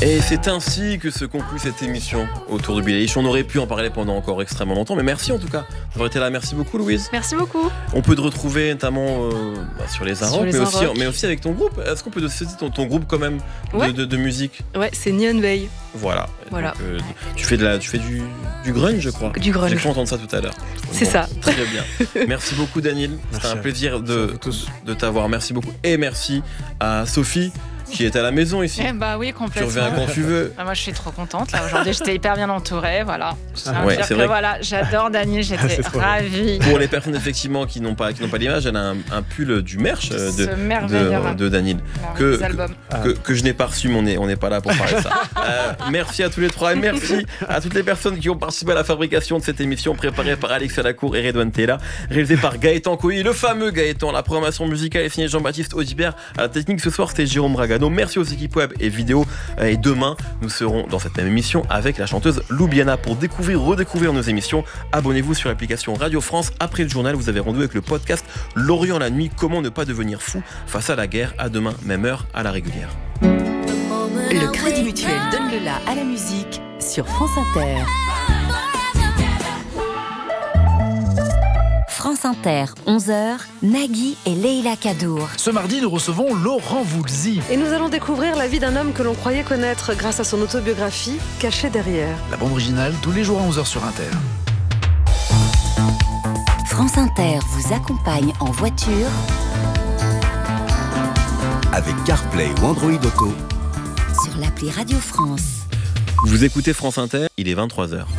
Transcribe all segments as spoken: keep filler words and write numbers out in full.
Et c'est ainsi que se conclut cette émission autour du Billie Eilish. On aurait pu en parler pendant encore extrêmement longtemps, mais merci en tout cas d'avoir été là. Merci beaucoup, Louise. Merci beaucoup. On peut te retrouver notamment euh, bah, sur les Arocs, mais, aussi, mais aussi avec ton groupe. Est-ce qu'on peut te citer ton, ton groupe quand même de, ouais. de, de musique? Ouais, c'est Neon Bay. Voilà. voilà. Donc, euh, tu fais, de la, tu fais du, du grunge, je crois. Du grunge. J'ai cru entendre ça tout à l'heure. C'est bon, ça. Très bien. Merci beaucoup, Daniel. C'était un plaisir de, de t'avoir. Merci beaucoup. Et merci à Sophie, qui est à la maison ici. Eh bah oui, complètement. Tu reviens quand tu veux. Ah, moi, je suis trop contente. Là, aujourd'hui, j'étais hyper bien entourée. Voilà. Ah, ouais, c'est que, vrai. Voilà, j'adore Daniel. J'étais ravie. Pour les personnes effectivement qui n'ont pas, qui n'ont pas l'image, elle a un, un pull du merch de, de, de Daniel que, que, que, que je n'ai pas reçu, mais on n'est on n'est pas là pour parler de ça. euh, merci à tous les trois et merci à toutes les personnes qui ont participé à la fabrication de cette émission préparée par Alex Alacour et Redouane Tella, réalisée par Gaëtan Coy, le fameux Gaëtan. La programmation musicale est signée Jean-Baptiste Audibert. À la technique ce soir, c'était Jérôme Bragano. Merci aux équipes web et vidéo. Et demain, nous serons dans cette même émission avec la chanteuse Loubiana. Pour découvrir, redécouvrir nos émissions, abonnez-vous sur l'application Radio France. Après le journal, vous avez rendez-vous avec le podcast L'Orient la nuit. Comment ne pas devenir fou face à la guerre. À demain, même heure, à la régulière. Le Crédit Mutuel donne le la à la musique sur France Inter. France Inter, onze heures, Nagui et Leïla Kadour. Ce mardi, nous recevons Laurent Voulzy. Et nous allons découvrir la vie d'un homme que l'on croyait connaître grâce à son autobiographie, Cachée derrière. La bande originale, tous les jours à onze heures sur Inter. France Inter vous accompagne en voiture avec CarPlay ou Android Auto sur l'appli Radio France. Vous écoutez France Inter, il est vingt-trois heures.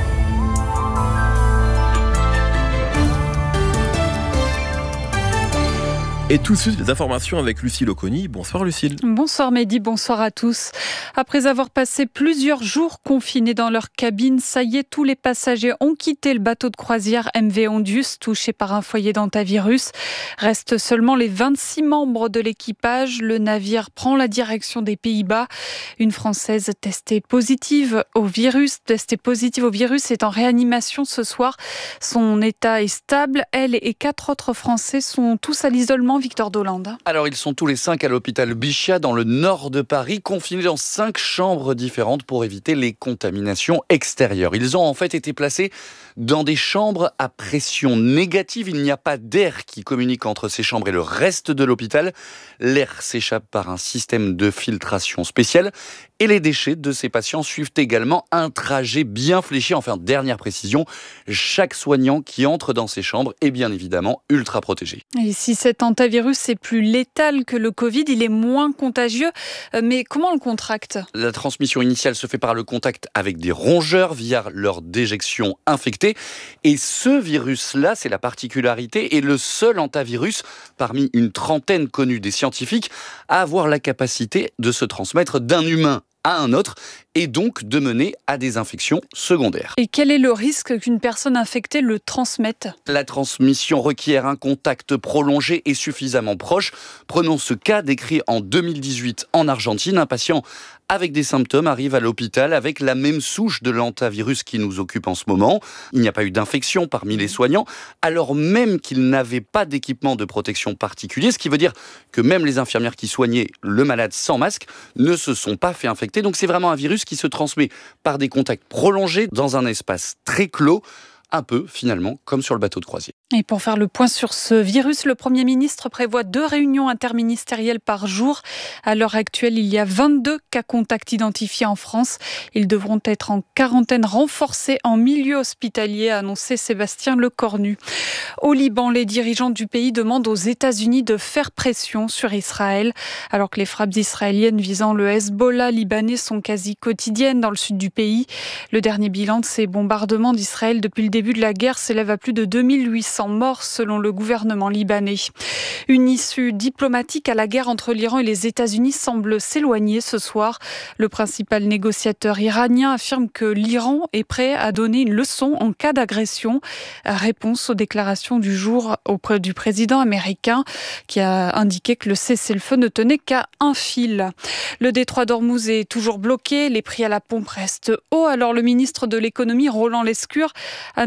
Et tout de suite, les informations avec Lucille Oconi. Bonsoir Lucille. Bonsoir Mehdi, bonsoir à tous. Après avoir passé plusieurs jours confinés dans leur cabine, ça y est, tous les passagers ont quitté le bateau de croisière M V Ondius, touché par un foyer d'hantavirus. Restent seulement les vingt-six membres de l'équipage. Le navire prend la direction des Pays-Bas. Une Française testée positive au virus, testée positive au virus est en réanimation ce soir. Son état est stable. Elle et quatre autres Français sont tous à l'isolement. Victor Dolande. Alors ils sont tous les cinq à l'hôpital Bichat dans le nord de Paris, confinés dans cinq chambres différentes pour éviter les contaminations extérieures. Ils ont en fait été placés dans des chambres à pression négative. Il n'y a pas d'air qui communique entre ces chambres et le reste de l'hôpital. L'air s'échappe par un système de filtration spécial. Et les déchets de ces patients suivent également un trajet bien fléchi. Enfin, dernière précision, chaque soignant qui entre dans ces chambres est bien évidemment ultra protégé. Et si cet hantavirus est plus létal que le Covid, il est moins contagieux. Mais comment on le contracte ? La transmission initiale se fait par le contact avec des rongeurs via leur déjection infectée. Et ce virus-là, c'est la particularité, est le seul hantavirus parmi une trentaine connue des scientifiques à avoir la capacité de se transmettre d'un humain à un autre et donc de mener à des infections secondaires. Et quel est le risque qu'une personne infectée le transmette ? La transmission requiert un contact prolongé et suffisamment proche. Prenons ce cas décrit en deux mille dix-huit en Argentine. Un patient avec des symptômes arrive à l'hôpital avec la même souche de l'hantavirus qui nous occupe en ce moment. Il n'y a pas eu d'infection parmi les soignants, alors même qu'il n'avait pas d'équipement de protection particulier, ce qui veut dire que même les infirmières qui soignaient le malade sans masque ne se sont pas fait infecter. Donc c'est vraiment un virus qui se transmet par des contacts prolongés dans un espace très clos, un peu finalement comme sur le bateau de croisière. Et pour faire le point sur ce virus, le Premier ministre prévoit deux réunions interministérielles par jour. À l'heure actuelle, il y a vingt-deux cas contacts identifiés en France. Ils devront être en quarantaine renforcée en milieu hospitalier, a annoncé Sébastien Lecornu. Au Liban, les dirigeants du pays demandent aux États-Unis de faire pression sur Israël. Alors que les frappes israéliennes visant le Hezbollah libanais sont quasi quotidiennes dans le sud du pays. Le dernier bilan de ces bombardements d'Israël depuis le début de la guerre s'élève à plus de deux mille huit cents morts selon le gouvernement libanais. Une issue diplomatique à la guerre entre l'Iran et les États-Unis semble s'éloigner ce soir. Le principal négociateur iranien affirme que l'Iran est prêt à donner une leçon en cas d'agression. Réponse aux déclarations du jour auprès du président américain qui a indiqué que le cessez-le-feu ne tenait qu'à un fil. Le détroit d'Ormuz est toujours bloqué, les prix à la pompe restent hauts. Alors le ministre de l'économie Roland Lescure annonce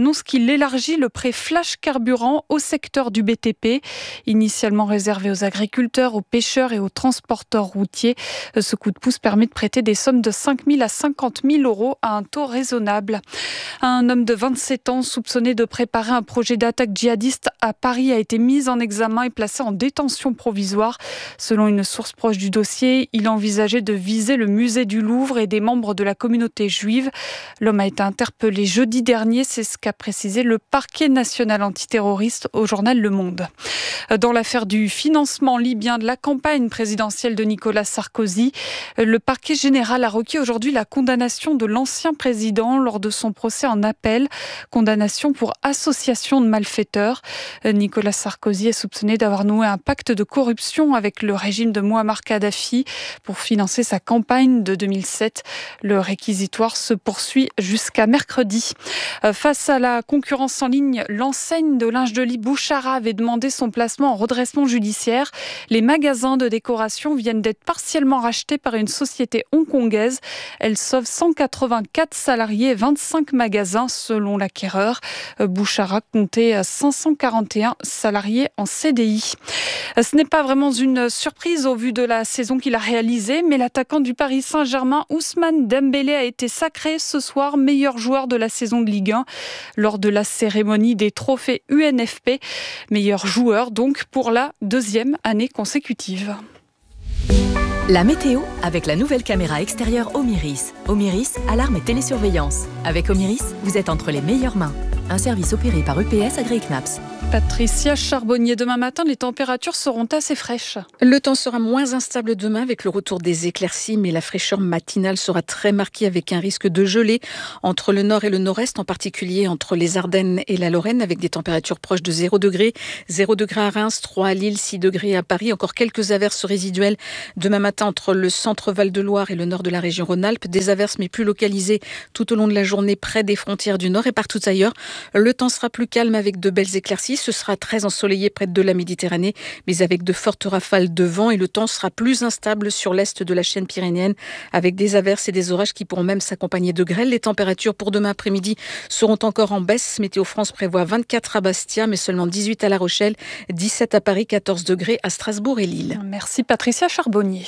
annonce qu'il élargit le prêt flash carburant au secteur du B T P, initialement réservé aux agriculteurs, aux pêcheurs et aux transporteurs routiers. Ce coup de pouce permet de prêter des sommes de cinq mille à cinquante mille euros à un taux raisonnable. Un homme de vingt-sept ans soupçonné de préparer un projet d'attaque djihadiste à Paris a été mis en examen et placé en détention provisoire. Selon une source proche du dossier, il envisageait de viser le musée du Louvre et des membres de la communauté juive. L'homme a été interpellé jeudi dernier, c'est ce qu'a précisé le parquet national antiterroriste au journal Le Monde. Dans l'affaire du financement libyen de la campagne présidentielle de Nicolas Sarkozy, le parquet général a requis aujourd'hui la condamnation de l'ancien président lors de son procès en appel, condamnation pour association de malfaiteurs. Nicolas Sarkozy est soupçonné d'avoir noué un pacte de corruption avec le régime de Mouammar Kadhafi pour financer sa campagne de deux mille sept. Le réquisitoire se poursuit jusqu'à mercredi. Face à la concurrence en ligne, l'enseigne de linge de lit Bouchara avait demandé son placement en redressement judiciaire. Les magasins de décoration viennent d'être partiellement rachetés par une société hongkongaise. Elle sauve cent quatre-vingt-quatre salariés et vingt-cinq magasins selon l'acquéreur. Bouchara comptait cinq cent quarante et un salariés en C D I. Ce n'est pas vraiment une surprise au vu de la saison qu'il a réalisée, mais l'attaquant du Paris Saint-Germain, Ousmane Dembélé, a été sacré ce soir meilleur joueur de la saison de Ligue un lors de la cérémonie des trophées U N F P. Meilleur joueur donc pour la deuxième année consécutive. La météo avec la nouvelle caméra extérieure Omiris. Omiris, alarme et télésurveillance. Avec Omiris, vous êtes entre les meilleures mains. Un service opéré par U P S AgriKnaps. Patricia Charbonnier, demain matin, les températures seront assez fraîches. Le temps sera moins instable demain avec le retour des éclaircies, mais la fraîcheur matinale sera très marquée avec un risque de gelée entre le nord et le nord-est, en particulier entre les Ardennes et la Lorraine, avec des températures proches de zéro degré. zéro degré à Reims, trois à Lille, six degrés à Paris. Encore quelques averses résiduelles demain matin entre le centre Val-de-Loire et le nord de la région Rhône-Alpes. Des averses mais plus localisées tout au long de la journée près des frontières du nord et partout ailleurs. Le temps sera plus calme avec de belles éclaircies. Ce sera très ensoleillé près de la Méditerranée, mais avec de fortes rafales de vent, et le temps sera plus instable sur l'est de la chaîne pyrénéenne avec des averses et des orages qui pourront même s'accompagner de grêle. Les températures pour demain après-midi seront encore en baisse. Météo France prévoit vingt-quatre à Bastia, mais seulement dix-huit à La Rochelle, dix-sept à Paris, quatorze degrés à Strasbourg et Lille. Merci Patricia Charbonnier.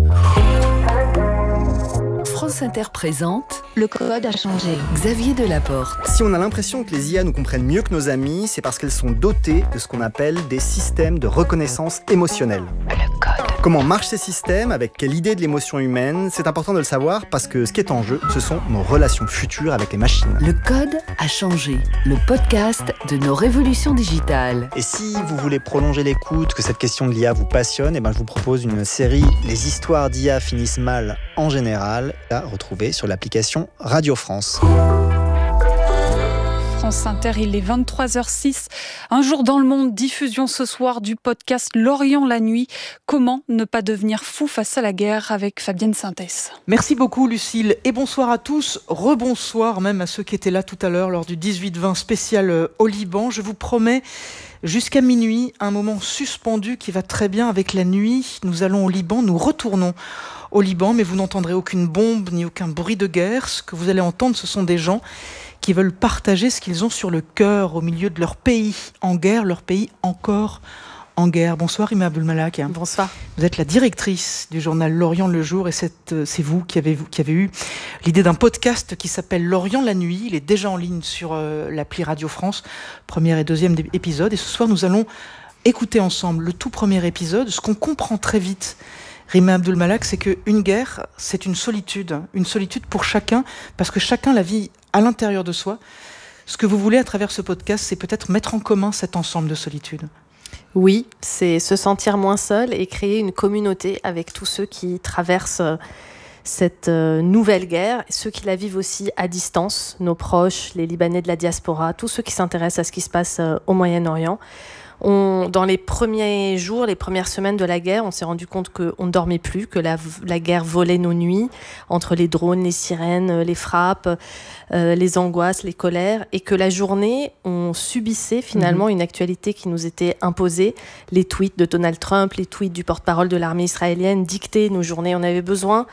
France Inter présente Le code a changé. Xavier Delaporte. Si on a l'impression que les I A nous comprennent mieux que nos amis, c'est parce qu'elles sont dotées de ce qu'on appelle des systèmes de reconnaissance émotionnelle. Le code. Comment marchent ces systèmes, avec quelle idée de l'émotion humaine, c'est important de le savoir parce que ce qui est en jeu, ce sont nos relations futures avec les machines. Le code a changé. Le podcast de nos révolutions digitales. Et si vous voulez prolonger l'écoute, que cette question de l'I A vous passionne, eh ben je vous propose une série « Les histoires d'I A finissent mal en général » à retrouver sur l'application Radio France. France Inter, il est vingt-trois heures six. Un jour dans le monde, diffusion ce soir du podcast Lorient la nuit. Comment ne pas devenir fou face à la guerre, avec Fabienne Sintès. Merci beaucoup Lucille et bonsoir à tous. Rebonsoir même à ceux qui étaient là tout à l'heure lors du dix-huit vingt spécial au Liban. Je vous promets jusqu'à minuit un moment suspendu qui va très bien avec la nuit. Nous allons au Liban, nous retournons au Liban, mais vous n'entendrez aucune bombe ni aucun bruit de guerre. Ce que vous allez entendre, ce sont des gens qui veulent partager ce qu'ils ont sur le cœur au milieu de leur pays en guerre, leur pays encore en guerre. Bonsoir Rima Abdulmalak. Bonsoir. Vous êtes la directrice du journal Lorient le jour et c'est, c'est vous qui avez, qui avez eu l'idée d'un podcast qui s'appelle Lorient la nuit. Il est déjà en ligne sur euh, l'appli Radio France, premier et deuxième épisode. Et ce soir, nous allons écouter ensemble le tout premier épisode. Ce qu'on comprend très vite, Rima Abdulmalak, c'est qu'une guerre, c'est une solitude. Une solitude pour chacun, parce que chacun la vit à l'intérieur de soi. Ce que vous voulez à travers ce podcast, c'est peut-être mettre en commun cet ensemble de solitude. Oui, c'est se sentir moins seul et créer une communauté avec tous ceux qui traversent cette nouvelle guerre, ceux qui la vivent aussi à distance, nos proches, les Libanais de la diaspora, tous ceux qui s'intéressent à ce qui se passe au Moyen-Orient. On, dans les premiers jours, les premières semaines de la guerre, on s'est rendu compte qu'on ne dormait plus, que la, la guerre volait nos nuits, entre les drones, les sirènes, les frappes, euh, les angoisses, les colères, et que la journée, on subissait finalement mmh. une actualité qui nous était imposée. Les tweets de Donald Trump, les tweets du porte-parole de l'armée israélienne dictaient nos journées. On avait besoin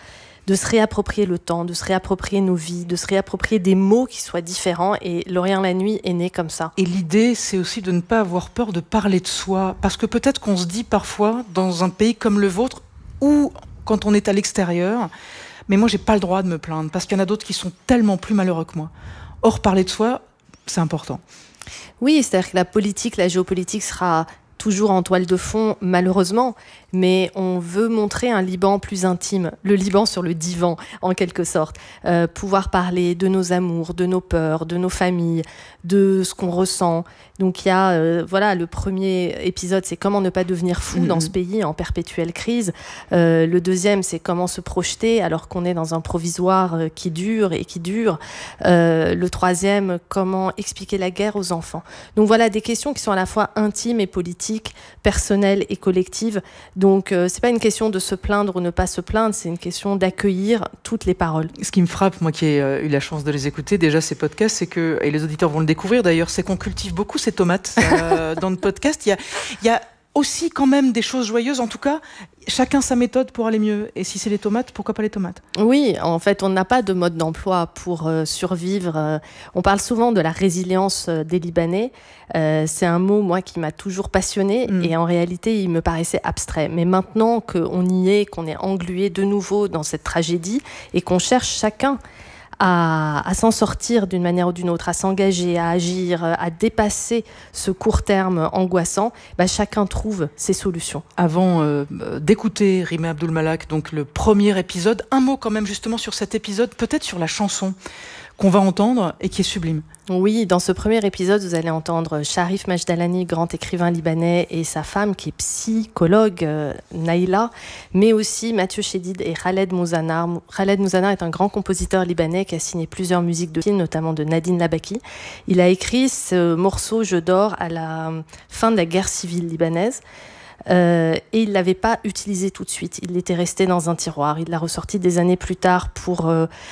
de se réapproprier le temps, de se réapproprier nos vies, de se réapproprier des mots qui soient différents. Et Lorient la nuit est né comme ça. Et l'idée, c'est aussi de ne pas avoir peur de parler de soi. Parce que peut-être qu'on se dit parfois, dans un pays comme le vôtre, ou quand on est à l'extérieur, mais moi, j'ai pas le droit de me plaindre, parce qu'il y en a d'autres qui sont tellement plus malheureux que moi. Or, parler de soi, c'est important. Oui, c'est-à-dire que la politique, la géopolitique sera toujours en toile de fond, malheureusement, mais on veut montrer un Liban plus intime, le Liban sur le divan, en quelque sorte. Euh, pouvoir parler de nos amours, de nos peurs, de nos familles, de ce qu'on ressent. Donc il y a, euh, voilà, le premier épisode, c'est comment ne pas devenir fou mmh. dans ce pays en perpétuelle crise. Euh, le deuxième, c'est comment se projeter alors qu'on est dans un provisoire euh, qui dure et qui dure. Euh, le troisième, comment expliquer la guerre aux enfants. Donc voilà, des questions qui sont à la fois intimes et politiques, personnelles et collectives. Donc, euh, c'est pas une question de se plaindre ou ne pas se plaindre, c'est une question d'accueillir toutes les paroles. Ce qui me frappe, moi qui ai euh, eu la chance de les écouter, déjà ces podcasts, c'est que, et les auditeurs vont le découvrir d'ailleurs, c'est qu'on cultive beaucoup ces tomates euh, dans le podcast. Il y a, il y a aussi quand même des choses joyeuses, en tout cas, chacun sa méthode pour aller mieux. Et si c'est les tomates, pourquoi pas les tomates ? Oui, en fait, on n'a pas de mode d'emploi pour euh, survivre. Euh, on parle souvent de la résilience euh, des Libanais. Euh, c'est un mot, moi, qui m'a toujours passionnée. Mm. Et en réalité, il me paraissait abstrait. Mais maintenant qu'on y est, qu'on est englué de nouveau dans cette tragédie et qu'on cherche chacun À, à s'en sortir d'une manière ou d'une autre, à s'engager, à agir, à dépasser ce court terme angoissant, bah, chacun trouve ses solutions. Avant euh, d'écouter Rimé Abdul-Malak, donc le premier épisode, un mot quand même justement sur cet épisode, peut-être sur la chanson qu'on va entendre et qui est sublime. Oui, dans ce premier épisode, vous allez entendre Sharif Majdalani, grand écrivain libanais, et sa femme qui est psychologue, euh, Naïla, mais aussi Mathieu Chédid et Khaled Mouzanar. Khaled Mouzanar est un grand compositeur libanais qui a signé plusieurs musiques de films, notamment de Nadine Labaki. Il a écrit ce morceau « Je dors » à la fin de la guerre civile libanaise. Euh, et il ne l'avait pas utilisé tout de suite. Il était resté dans un tiroir. Il l'a ressorti des années plus tard pour euh,